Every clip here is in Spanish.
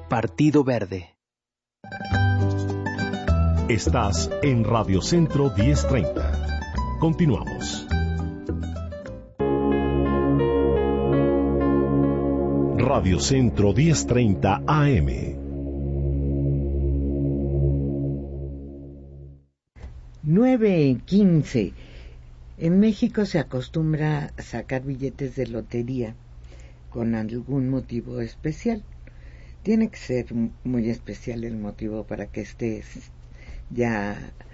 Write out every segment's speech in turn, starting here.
Partido Verde. Estás en Radio Centro 1030. Continuamos. Radio Centro 1030 AM. (9:15). En México se acostumbra a sacar billetes de lotería con algún motivo especial. Tiene que ser muy especial el motivo para que esté ya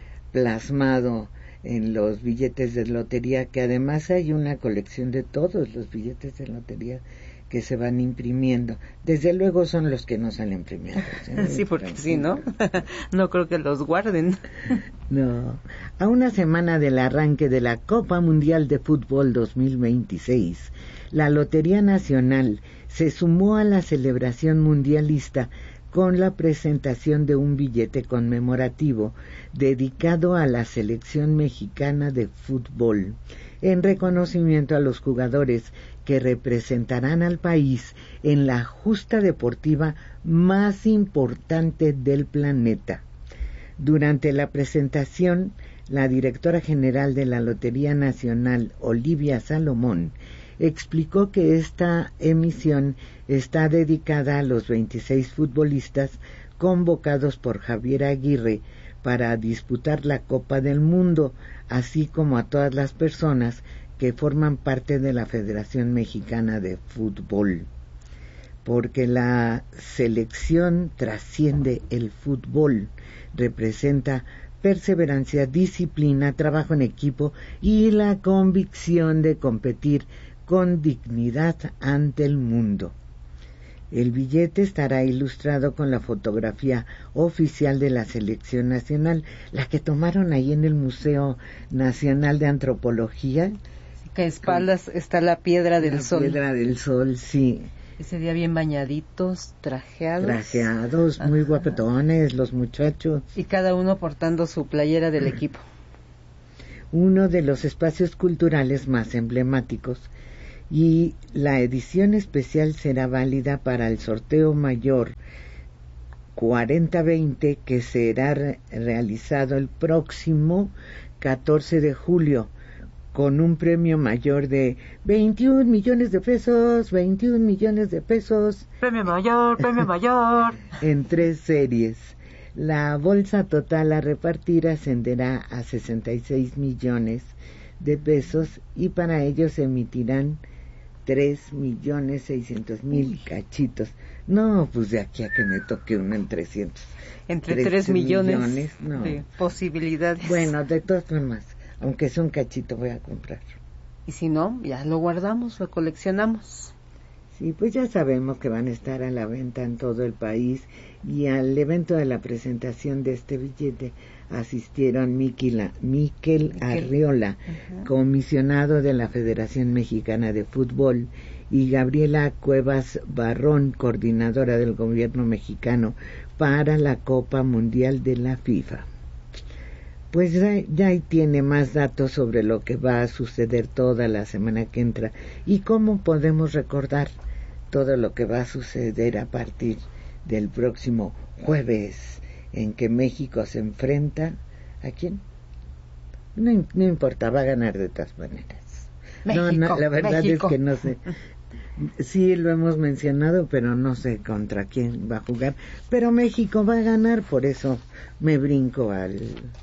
plasmado en los billetes de lotería, que además hay una colección de todos los billetes de lotería que se van imprimiendo. Desde luego son los que no salen premiados, ¿eh? Sí, porque si no, no creo que los guarden. No. A una semana del arranque de la Copa Mundial de Fútbol 2026, la Lotería Nacional se sumó a la celebración mundialista con la presentación de un billete conmemorativo dedicado a la selección mexicana de fútbol, en reconocimiento a los jugadores que representarán al país en la justa deportiva más importante del planeta. Durante la presentación, la directora general de la Lotería Nacional, Olivia Salomón, explicó que esta emisión está dedicada a los 26 futbolistas convocados por Javier Aguirre para disputar la Copa del Mundo, así como a todas las personas que forman parte de la Federación Mexicana de Fútbol, porque la selección trasciende el fútbol, representa perseverancia, disciplina, trabajo en equipo y la convicción de competir con dignidad ante el mundo. El billete estará ilustrado con la fotografía oficial de la selección nacional, la que tomaron ahí en el Museo Nacional de Antropología. Que a espaldas está la Piedra del Sol. La Piedra del Sol, sí. Ese día bien bañaditos, trajeados. Trajeados, muy guapetones los muchachos. Y cada uno portando su playera del equipo. Uno de los espacios culturales más emblemáticos, y la edición especial será válida para el sorteo mayor 4020 que será realizado el próximo 14 de julio con un premio mayor de 21 millones de pesos, 21 millones de pesos. Premio mayor. En 3 series. La bolsa total a repartir ascenderá a 66 millones de pesos y para ello se emitirán 3.600.000 cachitos. No, pues de aquí a que me toque uno en 300. Entre 3 millones no. De posibilidades. Bueno, de todas formas, aunque sea un cachito voy a comprar. Y si no, ya lo guardamos, lo coleccionamos. Sí, pues ya sabemos que van a estar a la venta en todo el país, y al evento de la presentación de este billete asistieron Miquel Arriola, comisionado de la Federación Mexicana de Fútbol, y Gabriela Cuevas Barrón, coordinadora del gobierno mexicano para la Copa Mundial de la FIFA. Pues ya tiene más datos sobre lo que va a suceder toda la semana que entra y cómo podemos recordar todo lo que va a suceder a partir del próximo jueves, en que México se enfrenta ¿a quién? No importa, va a ganar de todas maneras. México, no, la verdad México. Es que no sé. Sí, lo hemos mencionado, pero no sé contra quién va a jugar. Pero México va a ganar, por eso me brinco al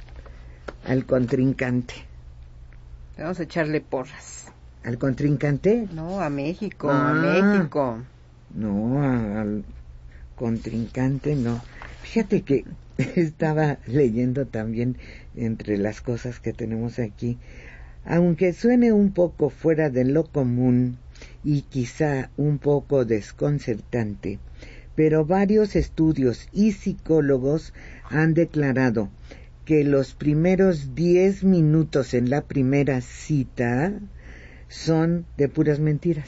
contrincante. Vamos a echarle porras. ¿Al contrincante? No, a México, a México. No, al contrincante no. Fíjate que estaba leyendo también entre las cosas que tenemos aquí, aunque suene un poco fuera de lo común y quizá un poco desconcertante, pero varios estudios y psicólogos han declarado que los primeros 10 minutos en la primera cita son de puras mentiras.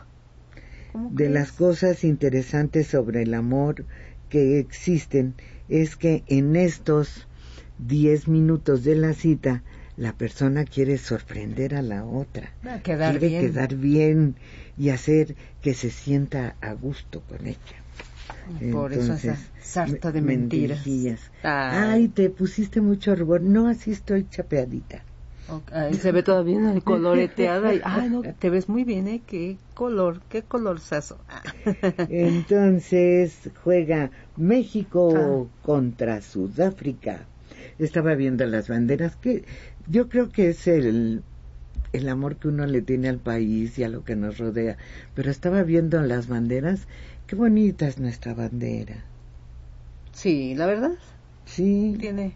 De las cosas interesantes sobre el amor que existen es que en estos 10 minutos de la cita la persona quiere sorprender a la otra, quiere quedar bien y hacer que se sienta a gusto con ella. Por eso esa sarta de mentiras. Ay, te pusiste mucho rubor. No, así estoy chapeadita. Okay. Se ve todavía coloreteada. Ay, no, te ves muy bien, ¿eh? Qué colorzazo. Entonces juega México contra Sudáfrica. Estaba viendo las banderas, que yo creo que es el amor que uno le tiene al país y a lo que nos rodea. Pero estaba viendo las banderas. Qué bonita es nuestra bandera. Sí, la verdad. Sí. Tiene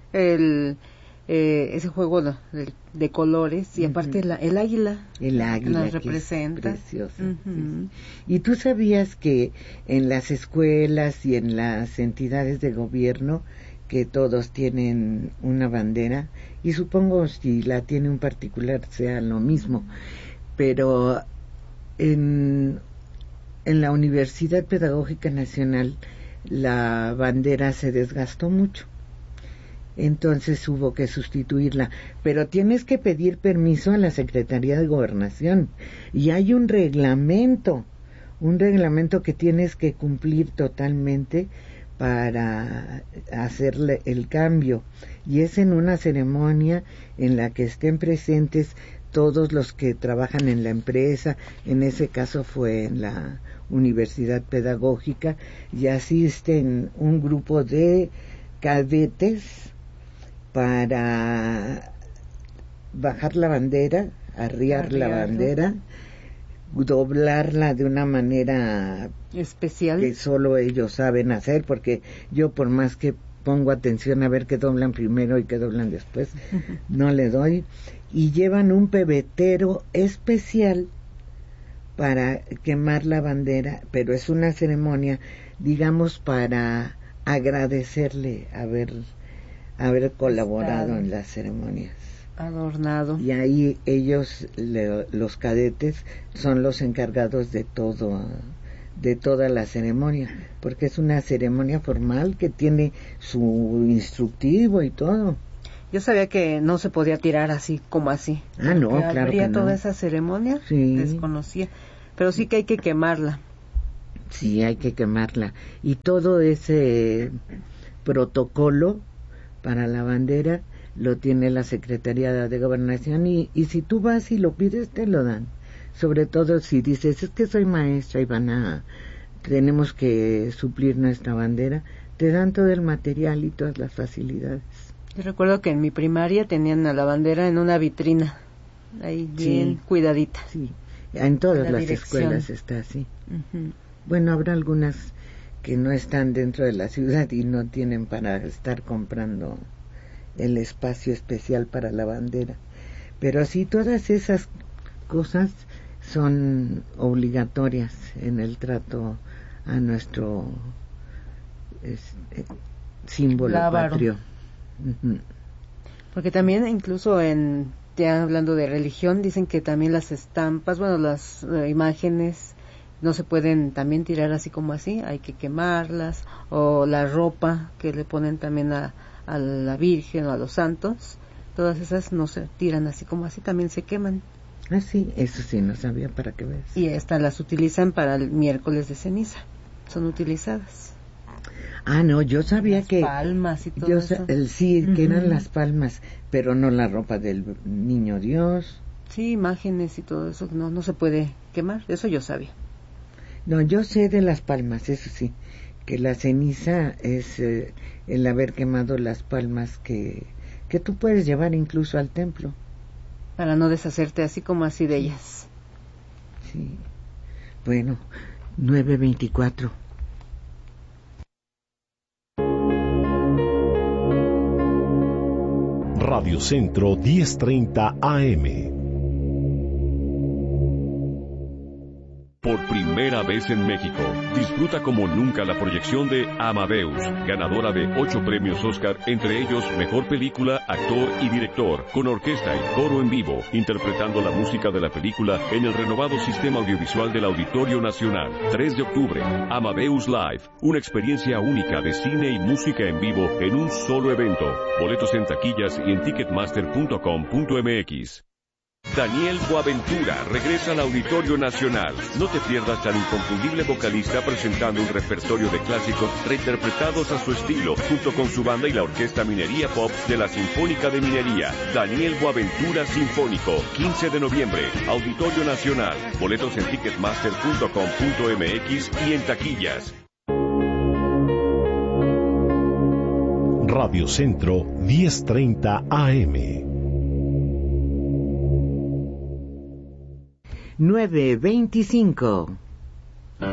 ese juego de colores y aparte el águila. El águila nos representa. Es preciosa. Sí. Y tú sabías que en las escuelas y en las entidades de gobierno que todos tienen una bandera, y supongo si la tiene un particular sea lo mismo, pero en la Universidad Pedagógica Nacional la bandera se desgastó mucho, entonces hubo que sustituirla, pero tienes que pedir permiso a la Secretaría de Gobernación y hay un reglamento que tienes que cumplir totalmente para hacerle el cambio, y es en una ceremonia en la que estén presentes todos los que trabajan en la empresa. En ese caso fue en la Universidad Pedagógica, y asisten un grupo de cadetes para bajar la bandera, arriar la bandera, doblarla de una manera especial que solo ellos saben hacer, porque yo por más que pongo atención a ver qué doblan primero y qué doblan después, no le doy, y llevan un pebetero especial para quemar la bandera, pero es una ceremonia, digamos, para agradecerle haber colaborado en las ceremonias. Adornado. Y ahí ellos, los cadetes, son los encargados de toda la ceremonia, porque es una ceremonia formal que tiene su instructivo y todo. Yo sabía que no se podía tirar así como así. No, claro que no. Toda esa ceremonia, sí. Desconocía, pero sí que hay que quemarla. Sí, hay que quemarla. Y todo ese protocolo para la bandera lo tiene la Secretaría de Gobernación, y si tú vas y lo pides te lo dan, sobre todo si dices es que soy maestra y tenemos que suplir nuestra bandera, te dan todo el material y todas las facilidades. Yo recuerdo que en mi primaria tenían a la bandera en una vitrina, ahí bien cuidadita. Sí, en todas las escuelas está así. Bueno, habrá algunas que no están dentro de la ciudad y no tienen para estar comprando el espacio especial para la bandera, pero sí, todas esas cosas son obligatorias en el trato a nuestro símbolo patrio. Porque también incluso ya hablando de religión, dicen que también las estampas, las imágenes no se pueden también tirar así como así, hay que quemarlas, o la ropa que le ponen también a la Virgen o a los santos, todas esas no se tiran así como así, también se queman. Sí, eso sí, no sabía, para qué ves. Y estas las utilizan para el miércoles de ceniza, son utilizadas. No, yo sabía las que palmas y todo eso. Sí, que eran las palmas, pero no la ropa del niño Dios. Sí, imágenes y todo eso no se puede quemar, eso yo sabía. No, yo sé de las palmas, eso sí, que la ceniza es el haber quemado las palmas que tú puedes llevar incluso al templo. Para no deshacerte así como así de ellas. Sí. Bueno, 9:24. Radio Centro 1030 AM. Por primera vez en México, disfruta como nunca la proyección de Amadeus, ganadora de 8 premios Oscar, entre ellos Mejor Película, Actor y Director, con orquesta y coro en vivo, interpretando la música de la película en el renovado sistema audiovisual del Auditorio Nacional. 3 de octubre, Amadeus Live, una experiencia única de cine y música en vivo en un solo evento. Boletos en taquillas y en ticketmaster.com.mx. Daniel Boaventura regresa al Auditorio Nacional. No te pierdas al inconfundible vocalista presentando un repertorio de clásicos reinterpretados a su estilo, junto con su banda y la Orquesta Minería Pop de la Sinfónica de Minería. Daniel Boaventura Sinfónico, 15 de noviembre, Auditorio Nacional. Boletos en ticketmaster.com.mx y en taquillas. Radio Centro 1030 AM. 9:25.